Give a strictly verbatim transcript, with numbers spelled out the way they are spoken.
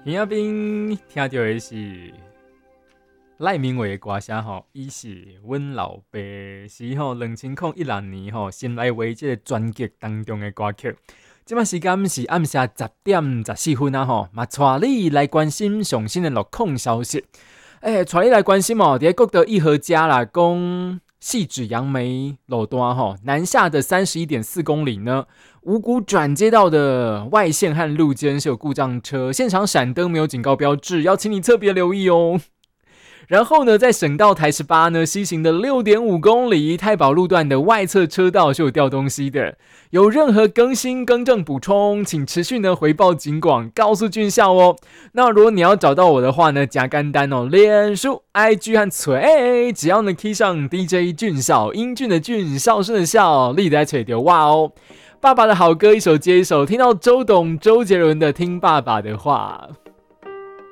耳仔边听到的是赖明伟的歌声吼，伊是阮老爸是吼两千零一六年吼新来为这个专辑当中的歌曲。即摆时间是暗下十点十四分啊吼，嘛带你来关心上新的路况消息。诶，带你来关心哦，伫国德一和家啦，讲细指杨梅路段吼，南下的三十一点四公里呢。五股转接道的外线和路肩是有故障车，现场闪灯没有警告标志，要请你特别留意哦。然后呢，在省道台十八呢，西行的六点五公里，太保路段的外侧车道是有掉东西的。有任何更新、更正、补充，请持续呢回报警广，告诉俊孝哦。那如果你要找到我的话呢，加干单哦，脸书、I G 和tweet，只要呢 key 上 D J 俊孝，英俊的俊，孝顺的孝，你在吹丢哇哦。爸爸的好歌一首接一首，听到周董、周杰伦的《听爸爸的话》。